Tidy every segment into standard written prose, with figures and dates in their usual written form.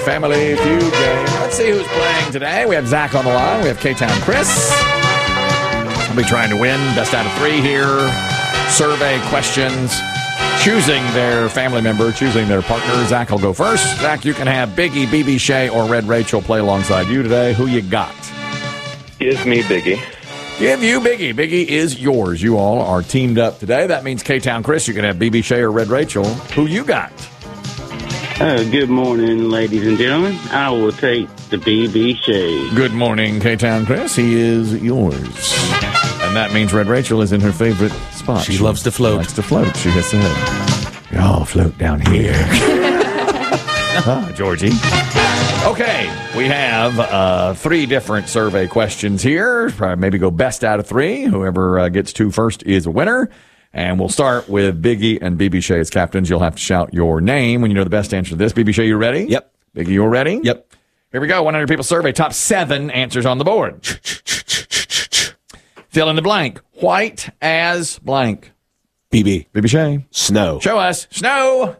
Family Feud game. Let's see who's playing today. We have Zach on the line. We have K-Town Chris. We'll be trying to win best out of 3 here. Survey questions. Choosing their family member, choosing their partner. Zach will go first. Zach, you can have Biggie, BB Shea, or Red Rachel play alongside you today. Who you got? Give me Biggie. Give you Biggie. Biggie is yours. You all are teamed up today. That means K-Town Chris, you can have BB Shea or Red Rachel. Who you got? Good morning, ladies and gentlemen. I will take the BB Shea. Good morning, K-Town Chris. He is yours. And that means Red Rachel is in her favorite spot. She loves to float. Likes to float, she has said. Y'all float down here. Georgie. Okay, we have 3 different survey questions here. Probably maybe go best out of 3. Whoever gets 2 first is a winner. And we'll start with Biggie and BB Shea as captains. You'll have to shout your name when you know the best answer to this. BB Shea, you ready? Yep. Biggie, you ready? Yep. Here we go. 100 people survey. Top 7 answers on the board. Fill in the blank. White as blank. BB. BB Shea. Snow. Show us. Snow.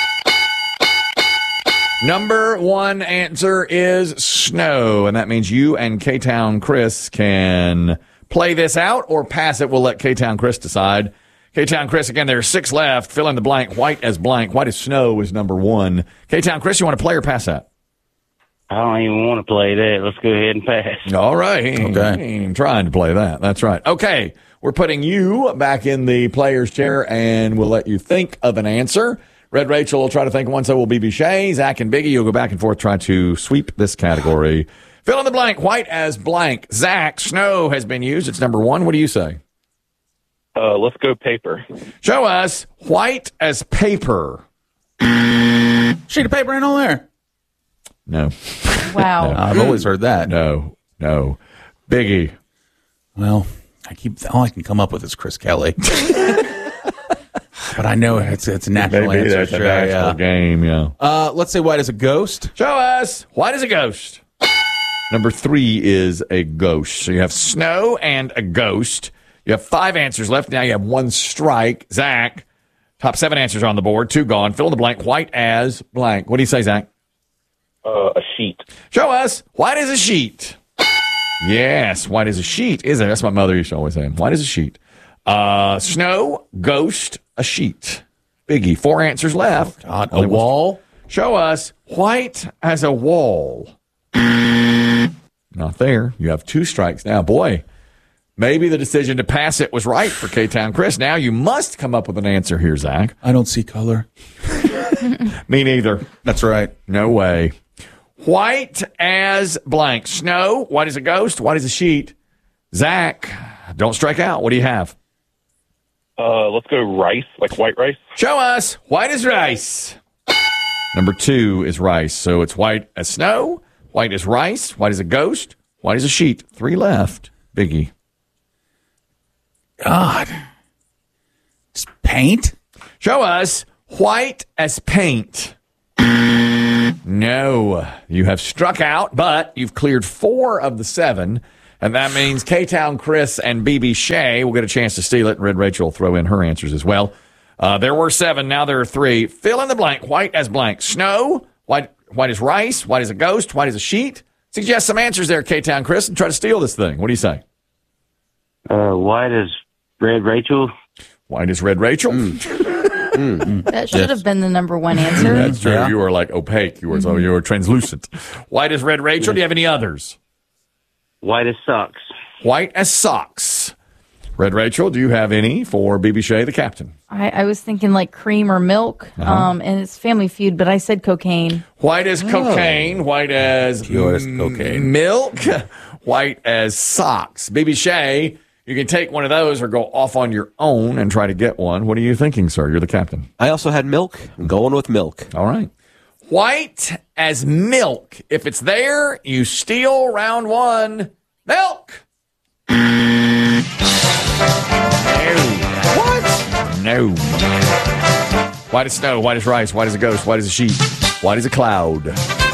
Number 1 answer is snow. And that means you and K-Town Chris can play this out or pass it. We'll let K-Town Chris decide. K-Town Chris, again, there's 6 left. Fill in the blank. White as blank. White as snow is number 1. K-Town Chris, you want to play or pass that? I don't even want to play that. Let's go ahead and pass. All right. He ain't even trying to play that. That's right. Okay. We're putting you back in the player's chair, and we'll let you think of an answer. Red Rachel will try to think one, so will BB Shea. Zach and Biggie, you'll go back and forth, try to sweep this category. Fill in the blank. White as blank. Zach, snow has been used. It's number 1. What do you say? Let's go paper. Show us. White as paper. Sheet of paper ain't on there. No. Wow. No. I've always heard that. No. Biggie. Well, all I can come up with is Chris Kelly. But I know it's a natural Maybe answer. that's a natural game, yeah. Let's say white as a ghost. Show us. White as a ghost. Number 3 is a ghost. So you have snow and a ghost. You have 5 answers left. Now you have 1 strike. Zach, top 7 answers on the board. 2 gone. Fill in the blank. White as blank. What do you say, Zach? A sheet. Show us. White as a sheet. Yes, white as a sheet. Is it? That's what my mother used to always say. White as a sheet. Snow, ghost, a sheet. Biggie. 4 answers left. God, a wall. Show us. White as a wall. Not there. You have 2 strikes now. Boy, maybe the decision to pass it was right for K-Town Chris. Now you must come up with an answer here, Zach. I don't see color. Me neither. That's right. No way. White as blank. Snow, white as a ghost, white as a sheet. Zach, don't strike out. What do you have? Let's go rice, like white rice. Show us. White as rice. Number 2 is rice. So it's white as snow, white as rice, white as a ghost, white as a sheet. 3 left. Biggie. God. It's paint? Show us. White as paint. No. You have struck out, but you've cleared 4 of the 7. And that means K-Town Chris and BB Shea will get a chance to steal it. Red Rachel will throw in her answers as well. There were 7. Now there are 3. Fill in the blank. White as blank. Snow. White as rice. White as a ghost. White as a sheet. Suggest some answers there, K-Town Chris, and try to steal this thing. What do you say? White as Red Rachel. White as Red Rachel. That should have been the number 1 answer. That's true. Yeah. You were like opaque. You were translucent. White as Red Rachel. Do you have any others? White as socks. White as socks. Red Rachel, do you have any for BB Shea, the captain? I was thinking like cream or milk, and it's Family Feud, but I said cocaine. White as cocaine. White as Pure as cocaine. milk. White as socks. BB Shea, you can take one of those or go off on your own and try to get one. What are you thinking, sir? You're the captain. I also had milk. I'm going with milk. All right. White as milk. If it's there, you steal round 1. Milk. No. What? No. White as snow, white as rice, white as a ghost, white as a sheet, white as a cloud.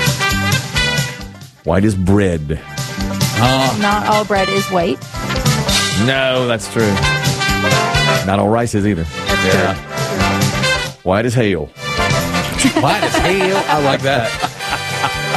White as bread. Not all bread is white. No, that's true. Not all rice is either. That's true. White as hail. White as hell. I like that.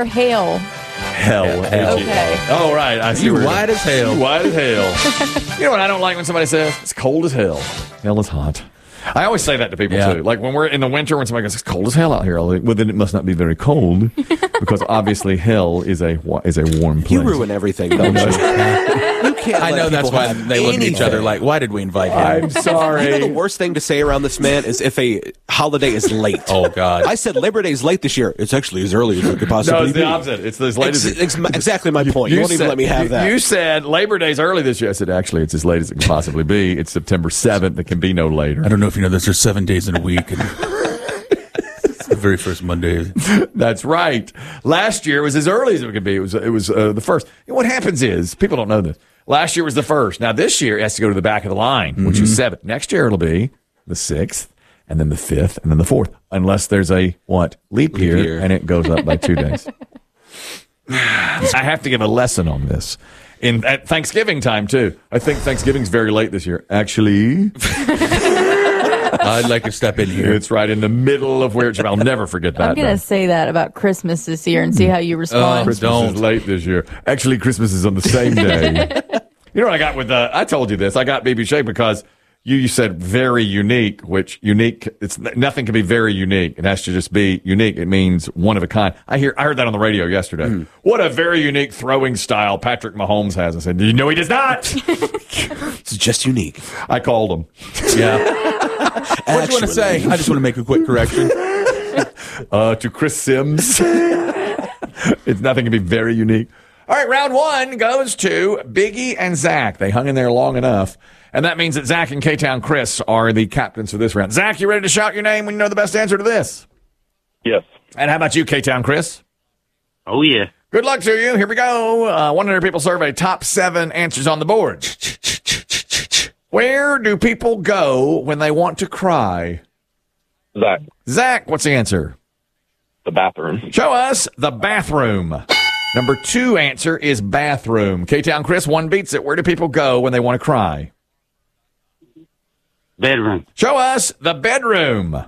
hail? Hell. Okay. Oh, right. I see. You where you're white going. as hell. You white as hell. You know what I don't like when somebody says, it's cold as hell. Hell is hot. I always say that to people, Yeah. too. Like when we're in the winter, when somebody goes, it's cold as hell out here. I'm like, well, then it must not be very cold because obviously hell is a warm place. You ruin everything, don't you? You can't. I let know that's people why have they look at each other anything. like, why did we invite him? I'm sorry. You know the worst thing to say around this man is if a holiday is late. Oh, God. I said Labor Day's late this year. It's actually as early as it could No, possibly it's be. the opposite. It's as late as it. Exactly my point. You won't even let me have that. You said Labor Day's early this year. I said, actually, it's as late as it can possibly be. It's September 7th. It can be no later. I don't know if you know this. There's 7 days in a week. And it's the very first Monday. That's right. Last year was as early as it could be. It was the first. You know, what happens is people don't know this. Last year was the first. Now this year it has to go to the back of the line, which is 7th. Next year it'll be the 6th, and then the 5th, and then the 4th, unless there's a leap year, and it goes up by 2 days. I have to give a lesson on this. At Thanksgiving time too. I think Thanksgiving's very late this year. Actually, I'd like to step in here. it's right in the middle of where it should. I'll never forget that. I'm going day. to say that about Christmas this year and see how you respond. Christmas Don't. is late this year. Actually, Christmas is on the same day. You know what I got with I told you this. I got BB Shea because you said very unique, which unique, it's nothing can be very unique. It has to just be unique. It means one of a kind. I heard that on the radio yesterday. What a very unique throwing style Patrick Mahomes has. I said, do you know he does not? It's just unique. I called him. Yeah. What do you want to say? I just want to make a quick correction. To Chris Sims. It's nothing can be very unique. All right, round 1 goes to Biggie and Zach. They hung in there long enough. And that means that Zach and K-Town Chris are the captains for this round. Zach, you ready to shout your name when you know the best answer to this? Yes. And how about you, K-Town Chris? Oh, yeah. Good luck to you. Here we go. 100 people survey, top 7 answers on the board. Where do people go when they want to cry? Zach, Zach, what's the answer? the bathroom. Show us the bathroom. Number 2 answer is bathroom. K-Town Chris, 1 beats it. Where do people go when they want to cry? Bedroom. Show us the bedroom.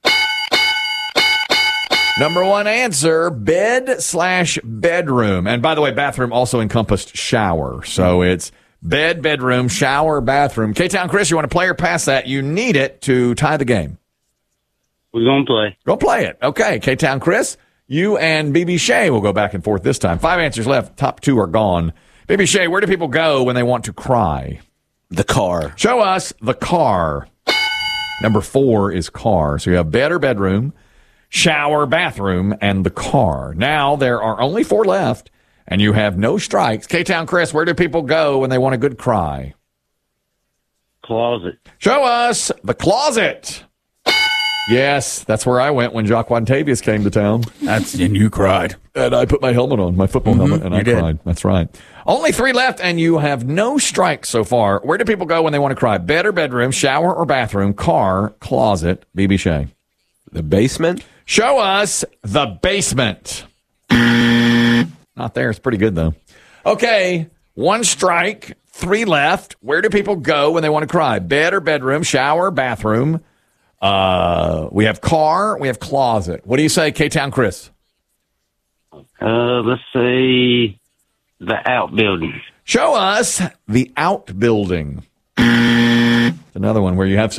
Number 1 answer, bed/bedroom. And by the way, bathroom also encompassed shower. So it's bed, bedroom, shower, bathroom. K-Town Chris, you want to play or pass that? You need it to tie the game. We're going to play. Go play it. Okay, K-Town Chris, you and BB Shea will go back and forth this time. 5 answers left. Top 2 are gone. BB Shea, where do people go when they want to cry? The car. Show us the car. Number 4 is car. So you have bed or bedroom, shower, bathroom, and the car. Now there are only 4 left, and you have no strikes. K-Town Chris, where do people go when they want a good cry? Closet. Show us the closet. Yes, that's where I went when Jacques Tavius came to town. And you cried. And I put my helmet on, my football helmet, and I you did. cried. That's right. Only 3 left, and you have no strikes so far. Where do people go when they want to cry? Bed or bedroom, shower or bathroom, car, closet, BB Shea. The basement. Show us the basement. Not there. It's pretty good, though. Okay, 1 strike, 3 left. Where do people go when they want to cry? Bed or bedroom, shower, bathroom. We have car, we have closet. What do you say, K-Town Chris? Let's say the outbuilding. Show us the outbuilding. Another one where you have